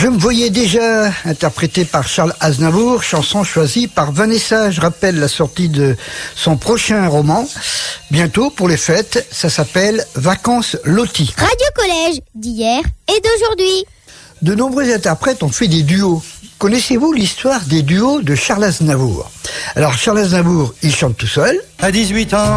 Je me voyais déjà interprété par Charles Aznavour, chanson choisie par Vanessa. Je rappelle la sortie de son prochain roman. Bientôt pour les fêtes, ça s'appelle Vacances Loties. Radio Collège, d'hier et d'aujourd'hui. De nombreux interprètes ont fait des duos. Connaissez-vous l'histoire des duos de Charles Aznavour? Alors Charles Aznavour, il chante tout seul. À 18 ans.